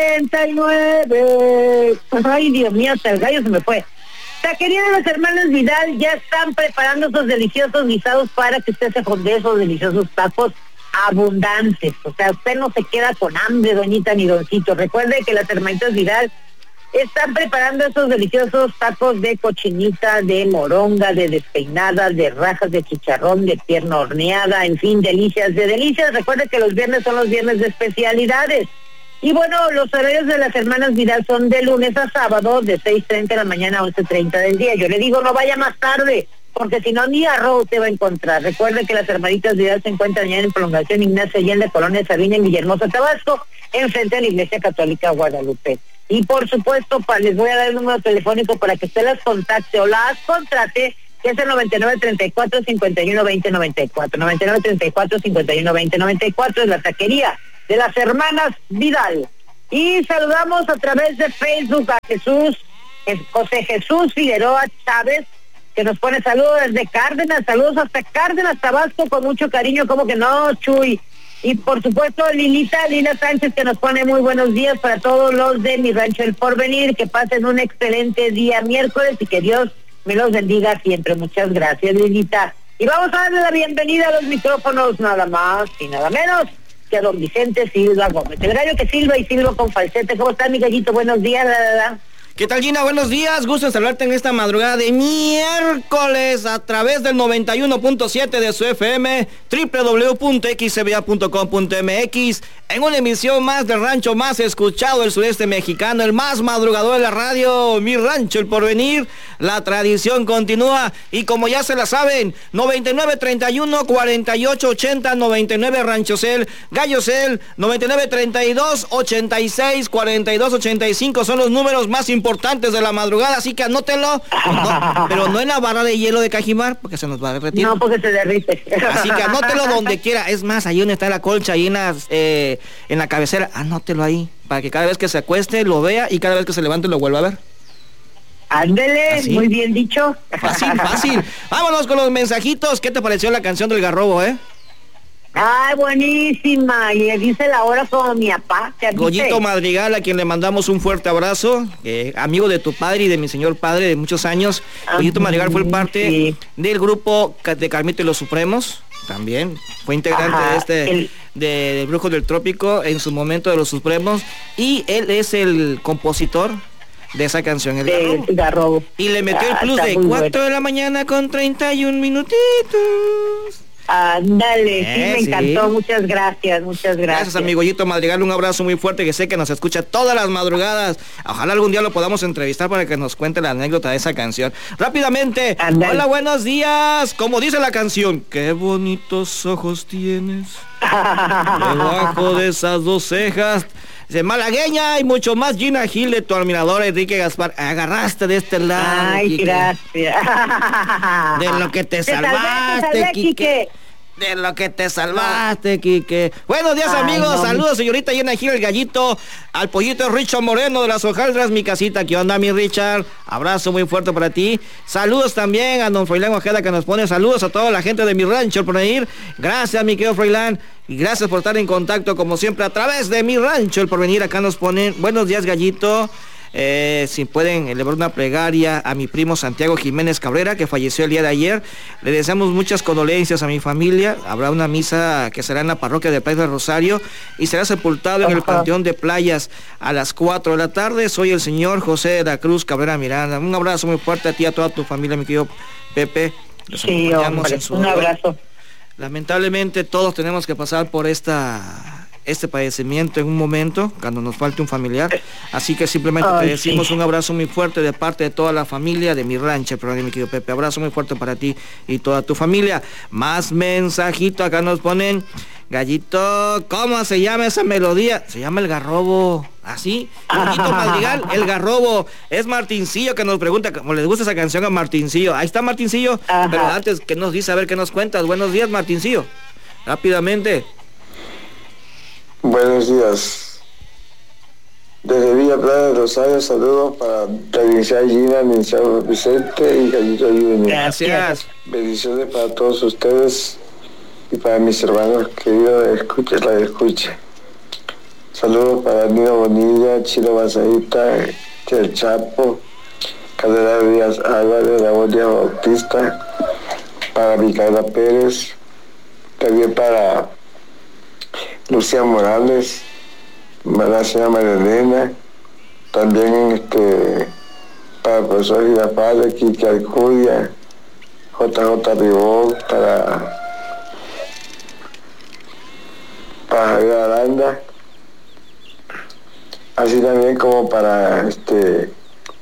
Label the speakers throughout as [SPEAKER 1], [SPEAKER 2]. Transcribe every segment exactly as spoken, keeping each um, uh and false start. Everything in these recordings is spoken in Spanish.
[SPEAKER 1] treinta y nueve. Ay, Dios mío, hasta el gallo se me fue. Taquería de los hermanos Vidal ya están preparando esos deliciosos guisados para que usted se fonde esos deliciosos tacos abundantes. O sea, usted no se queda con hambre, doñita ni doncito. Recuerde que las hermanitas Vidal están preparando esos deliciosos tacos de cochinita, de moronga, de despeinada, de rajas de chicharrón, de pierna horneada, en fin, delicias de delicias. Recuerde que los viernes son los viernes de especialidades. Y bueno, los horarios de las hermanas Vidal son de lunes a sábado, de seis treinta de la mañana a once treinta del día. Yo le digo, no vaya más tarde, porque si no, ni arroz te va a encontrar. Recuerde que las hermanitas Vidal se encuentran ya en Prolongación Ignacio Allende, Colonia Sabina, en Villahermosa, Tabasco, enfrente de la Iglesia Católica Guadalupe. Y por supuesto, pa, les voy a dar el número telefónico para que usted las contacte o las contrate, que es el noventa y nueve treinta y cuatro cincuenta y uno veinte noventa y cuatro. noventa y nueve treinta y cuatro cincuenta y uno veinte noventa y cuatro es la taquería de las hermanas Vidal. Y saludamos a través de Facebook a Jesús, José Jesús Figueroa Chávez, que nos pone saludos desde Cárdenas, saludos hasta Cárdenas, Tabasco, con mucho cariño, como que no, Chuy. Y por supuesto Lilita, Lila Sánchez, que nos pone muy buenos días para todos los de Mi Rancho El Porvenir, que pasen un excelente día miércoles y que Dios me los bendiga siempre. Muchas gracias, Lilita. Y vamos a darle la bienvenida a los micrófonos, nada más y nada menos que a don Vicente Silva Gómez, el gallo que silba y silba con falsete. ¿Cómo está, mi gallito? Buenos días, la, la, la.
[SPEAKER 2] ¿Qué tal, Gina? Buenos días, gusto en saludarte en esta madrugada de miércoles a través del noventa y uno punto siete de su F M, doble u doble u doble u punto x c b a punto com punto m x, en una emisión más del rancho más escuchado del sureste mexicano, el más madrugador de la radio, Mi Rancho El Porvenir. La tradición continúa y como ya se la saben, noventa y nueve treinta y uno cuarenta y ocho ochenta noventa y nueve Ranchocel, Gallocel, noventa y nueve treinta y dos ochenta y seis cuarenta y dos ochenta y cinco son los números más importantes de la madrugada, así que anótenlo, no, pero no en la barra de hielo de Cajimar, porque se nos va a derretir.
[SPEAKER 1] No, porque se derrite.
[SPEAKER 2] Así que anótelo donde quiera, es más, ahí donde está la colcha, ahí en, las, eh, en la cabecera, anótelo ahí, para que cada vez que se acueste lo vea y cada vez que se levante lo vuelva a ver.
[SPEAKER 1] Ándele, ¿así? Muy bien dicho.
[SPEAKER 2] Fácil, fácil. Vámonos con los mensajitos. ¿Qué te pareció la canción del Garrobo, eh?
[SPEAKER 1] Ay, buenísima. Y dice la hora como mi papá.
[SPEAKER 2] Goyito Madrigal, a quien le mandamos un fuerte abrazo, eh, amigo de tu padre y de mi señor padre de muchos años. Ah, Goyito Madrigal fue parte sí. del grupo de Carmito y los Supremos. También fue integrante Ajá, de este el... de, de Brujo del Trópico en su momento de los Supremos. Y él es el compositor de esa canción, el Garrobo.
[SPEAKER 1] Garrobo.
[SPEAKER 2] Y le metió ah, el plus de cuatro bueno. de la mañana con treinta y un minutitos.
[SPEAKER 1] Ándale, eh, sí, me sí. encantó, muchas gracias, muchas gracias.
[SPEAKER 2] Gracias, amigo Goyito Madrigal, un abrazo muy fuerte, que sé que nos escucha todas las madrugadas. Ojalá algún día lo podamos entrevistar para que nos cuente la anécdota de esa canción. Rápidamente, Andale. Hola, buenos días. Como dice la canción, qué bonitos ojos tienes debajo de esas dos cejas. De malagueña y mucho más, Gina Gil, de tu admirador Enrique Gaspar. Agarraste de este lado.
[SPEAKER 1] Ay, Quique. Gracias.
[SPEAKER 2] De lo que te, te salvaste, salvé, te salvé, Quique. Quique. De lo que te salvaste, Quique. Buenos días, Ay, amigos. No. Saludos, señorita Gina Gil, el gallito. Al pollito Richard Moreno de las hojaldras, mi casita. ¿Qué onda, mi Richard? Abrazo muy fuerte para ti. Saludos también a don Froilán Ojeda, que nos pone saludos a toda la gente de Mi Rancho por venir. Gracias, mi querido Froilán. Y gracias por estar en contacto, como siempre, a través de Mi Rancho El Porvenir. Acá nos ponen, buenos días, gallito. Eh, si pueden elevar una plegaria a mi primo Santiago Jiménez Cabrera, que falleció el día de ayer. Le deseamos muchas condolencias a mi familia. Habrá una misa que será en la parroquia de Playas del Rosario y será sepultado en el Panteón de Playas a las cuatro de la tarde. Soy el señor José de la Cruz Cabrera Miranda. Un abrazo muy fuerte a ti y a toda tu familia, mi querido Pepe.
[SPEAKER 1] Los sí, hombre, un abrazo.
[SPEAKER 2] Lamentablemente todos tenemos que pasar por esta este padecimiento en un momento, cuando nos falte un familiar, así que simplemente Ay, te decimos sí. un abrazo muy fuerte de parte de toda la familia de Mi Rancho, perdón, mi querido Pepe, abrazo muy fuerte para ti y toda tu familia. Más mensajito, acá nos ponen, gallito, ¿cómo se llama esa melodía? Se llama El Garrobo, ¿así? Gallito Madrigal, El Garrobo. Es Martincillo que nos pregunta cómo les gusta esa canción a Martincillo. Ahí está Martincillo. Ajá. Pero antes que nos dice, a ver qué nos cuentas. Buenos días, Martincillo. Rápidamente.
[SPEAKER 3] Buenos días. Desde Villa Playa de Rosario, saludos para la licenciada Gina, licenciado Vicente y Gallito Junior.
[SPEAKER 2] Gracias.
[SPEAKER 3] Bendiciones para todos ustedes y para mis hermanos queridos, escuchen la escucha. Saludos para Nino Bonilla, Chino Basaíta, El Chapo, Cardenal Díaz Álvarez, La Bolia Bautista, para Micaela Pérez, también para Lucía Morales, la señora María Elena, también este, para el profesor Girafales, Kiki Alcudia, J J Ribón, para, para Javier Aranda, así también como para este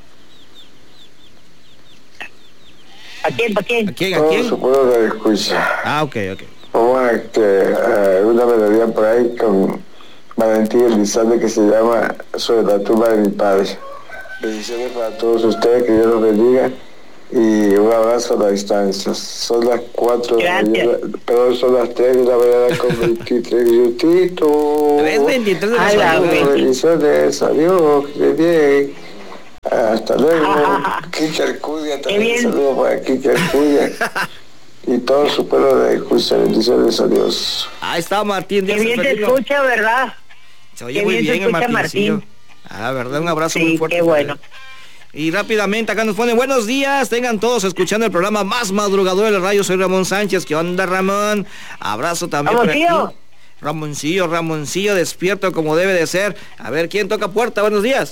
[SPEAKER 1] ¿A quién? ¿A quién?
[SPEAKER 2] ¿A quién? ¿A
[SPEAKER 3] todo
[SPEAKER 2] quién?
[SPEAKER 3] su pueblo de escucha.
[SPEAKER 2] Ah, ok, ok.
[SPEAKER 3] Vamos a este, a una melodía por ahí con Valentín Elizalde que se llama Sobre la tumba de mi padre. Bendiciones para todos ustedes, que Dios los bendiga y un abrazo a la distancia. Son las cuatro de la mañana, perdón, son las tres de la mañana con veintitrés minutitos.
[SPEAKER 2] tres veintitrés de la
[SPEAKER 3] mañana. Bendiciones, adiós, que bien. Hasta luego. Kiki Alcudia, también saludos para Kiki Alcudia. Y todo su pueblo de escucha, bendiciones a Dios.
[SPEAKER 2] Ahí está Martín Díaz.
[SPEAKER 1] Qué bien te escucha, ¿verdad?
[SPEAKER 2] Se oye muy bien el Martín. Ah, ¿verdad? Un abrazo
[SPEAKER 1] sí,
[SPEAKER 2] muy fuerte.
[SPEAKER 1] Qué bueno.
[SPEAKER 2] Y rápidamente acá nos ponen buenos días, tengan todos escuchando el programa más madrugador del radio. Soy Ramón Sánchez. ¿Qué onda, Ramón? Abrazo también por aquí. Ramoncillo, Ramoncillo, despierto como debe de ser. A ver, ¿quién toca puerta? Buenos días.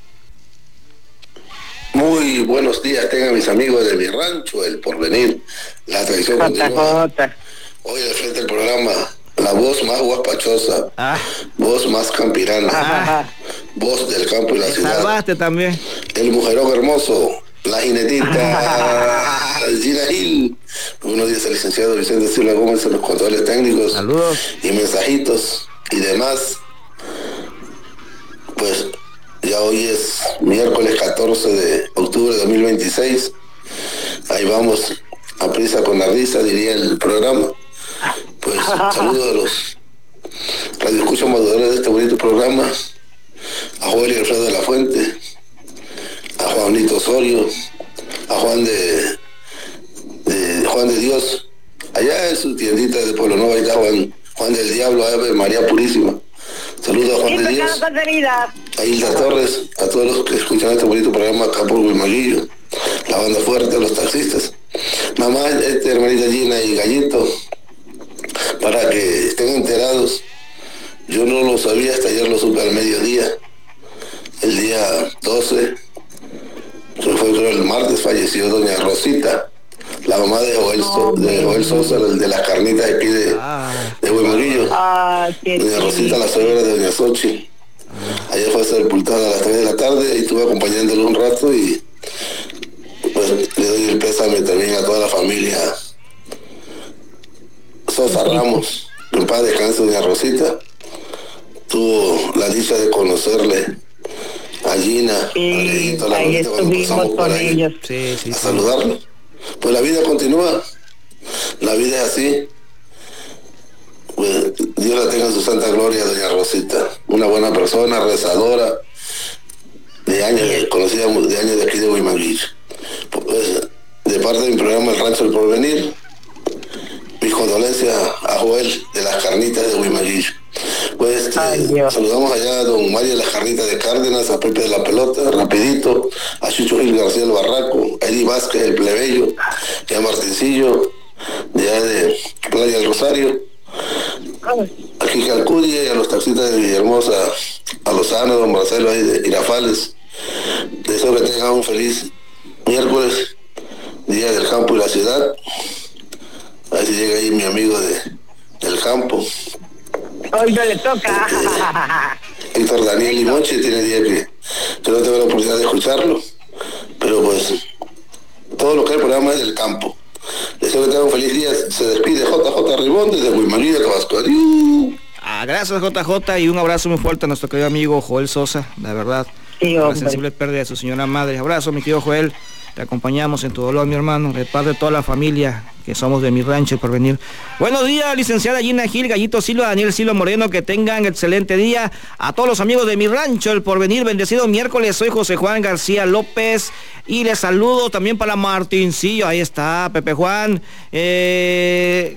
[SPEAKER 4] Muy buenos días, tengan mis amigos de mi rancho, El Porvenir. La tradición continúa. Hoy al frente del programa, la voz más guapachosa, ah. voz más campirana, ah. voz del campo y la
[SPEAKER 2] Te
[SPEAKER 4] ciudad.
[SPEAKER 2] Salvaste también.
[SPEAKER 4] El mujerón hermoso, la jinetita, Gina Gil. Buenos días al licenciado Vicente Silva Gómez en los controles técnicos.
[SPEAKER 2] Saludos.
[SPEAKER 4] Y mensajitos y demás. Pues ya hoy es miércoles catorce de octubre de dos mil veintiséis. Ahí vamos, a prisa con la risa, diría el programa. Pues saludos a los radioescuchas maduradores de este bonito programa. A Joel y Alfredo de la Fuente, a Juanito Osorio, a Juan de, de Juan de Dios, allá en su tiendita de Pueblo Nuevo, ahí está Juan, Juan del Diablo, Ave María Purísima. Saludos a Juan de Dios, a Hilda Torres, a todos los que escuchan este bonito programa acá por Huimaguillo, la banda fuerte, los taxistas, mamá, este, hermanita Gina y Gallito, para que estén enterados. Yo no lo sabía, hasta ayer lo supe al mediodía, el día doce, eso fue creo el martes, falleció doña Rosita, la mamá de Joel, oh, de Joel Sosa, el de las carnitas de aquí de, ah, de Huimaguillo. Ah, doña Rosita, la suegra de doña Xochitl. Ayer fue sepultada a las tres de la tarde y estuve acompañándolo un rato y pues le doy el pésame también a toda la familia Sosa Ramos. En paz descanse doña Rosita. Tuvo la dicha de conocerle a Gina,
[SPEAKER 1] sí, a Leito, la ahí estuvimos con ellos.
[SPEAKER 4] Sí, sí, a saludarlo. Pues la vida continúa, la vida es así. Pues Dios la tenga en su santa gloria, doña Rosita, una buena persona, rezadora, de años, conocida de años de aquí de Huimaguillo. Pues, de parte de mi programa El Rancho del Porvenir, mis condolencias a Joel de las carnitas de Huimaguillo. Pues este, Ay, saludamos allá a don Mario de las carnitas de Cárdenas, a Pepe de la Pelota, rapidito, a Chucho Gil García del Barraco, a Eddie Vázquez el Plebeyo, y a Martincillo, de allá de Playa del Rosario, a Kiki Alcudia y a los taxistas de Villahermosa, a Lozano, don Marcelo ahí de Girafales. Deseo que tengan un feliz miércoles, día del campo y la ciudad. A ver si llega ahí mi amigo de, del campo.
[SPEAKER 1] Hoy no le toca.
[SPEAKER 4] Este, Héctor Daniel Limoche tiene día que yo no tengo la oportunidad de escucharlo, pero pues todo lo que hay el programa es del campo. Deseo que tengan un feliz día. Se despide J J Ribón desde Huimaguillo, Tabasco. Adiós.
[SPEAKER 2] Ah, gracias J J y un abrazo muy fuerte a nuestro querido amigo Joel Sosa, la verdad.
[SPEAKER 1] Sí,
[SPEAKER 2] la sensible pérdida de su señora madre. Abrazo, mi querido Joel. Te acompañamos en tu dolor, mi hermano, de parte de toda la familia que somos de mi rancho, El Porvenir. Buenos días, licenciada Gina Gil, Gallito Silva, Daniel Silva Moreno, que tengan excelente día. A todos los amigos de mi rancho, El Porvenir, bendecido miércoles. Soy José Juan García López y les saludo también para Martincillo. Ahí está, Pepe Juan. Eh...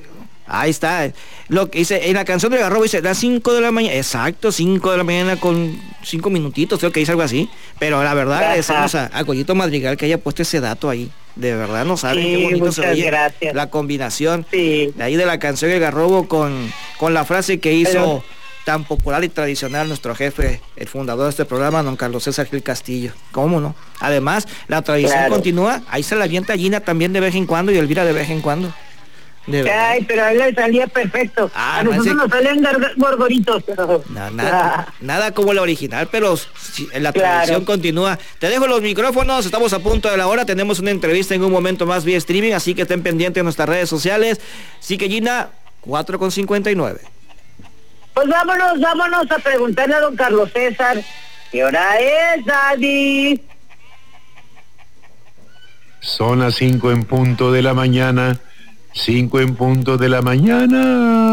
[SPEAKER 2] Ahí está. Lo que dice, en la canción de Garrobo dice, las cinco de la mañana. Exacto, cinco de la mañana con cinco minutitos, creo que dice algo así. Pero la verdad, agradecemos a, a Goyito Madrigal que haya puesto ese dato ahí. De verdad, no saben
[SPEAKER 1] sí,
[SPEAKER 2] qué bonito se oye
[SPEAKER 1] gracias.
[SPEAKER 2] La combinación
[SPEAKER 1] sí.
[SPEAKER 2] de ahí de la canción de Garrobo con, con la frase que hizo pero, tan popular y tradicional nuestro jefe, el fundador de este programa, don Carlos César Gil Castillo. ¿Cómo no? Además, la tradición claro. continúa. Ahí se la avienta Gina también de vez en cuando y Elvira de vez en cuando.
[SPEAKER 1] Ay, pero a él le salía perfecto. Ah, a nosotros no nos salían gorgoritos. Pero...
[SPEAKER 2] No, nada, nada como la original, pero si, la tradición claro. continúa. Te dejo los micrófonos, estamos a punto de la hora, tenemos una entrevista en un momento más vía streaming, así que estén pendientes de nuestras redes sociales. Así que Gina, cuatro con cincuenta y nueve.
[SPEAKER 1] Pues vámonos, vámonos a preguntarle a don Carlos César, ¿qué hora es, Daddy?
[SPEAKER 5] Son las cinco en punto de la mañana. Cinco en punto de la mañana.